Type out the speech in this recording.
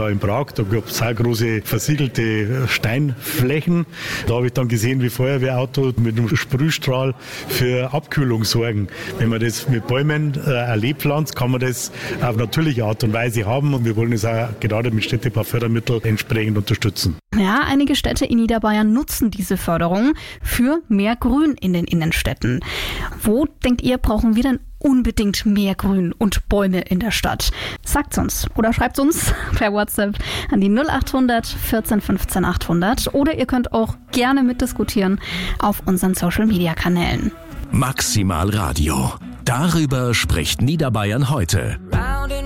da in Prag, da gab es sehr große versiegelte Steinflächen. Da habe ich dann gesehen, wie Feuerwehrauto mit einem Sprühstrahl für Abkühlung sorgen. Wenn man das mit Bäumen erlebt pflanzt, kann man das auf natürliche Art und Weise haben und wir wollen es auch gerade mit Städtebaufördermitteln entsprechend unterstützen. Ja, einige Städte in Niederbayern nutzen diese Förderung für mehr Grün in den Innenstädten. Wo, denkt ihr, brauchen wir denn unbedingt mehr Grün und Bäume in der Stadt? Sagt's uns oder schreibt uns per WhatsApp an die 0800 14 15 800 oder ihr könnt auch gerne mitdiskutieren auf unseren Social-Media-Kanälen. Maximal Radio. Darüber spricht Niederbayern heute.